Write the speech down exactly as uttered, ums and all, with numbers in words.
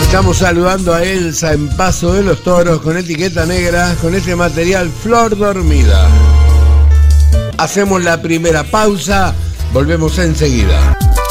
Estamos saludando a Elsa en Paso de los Toros con etiqueta negra, con este material Flor Dormida. Hacemos la primera pausa, volvemos enseguida.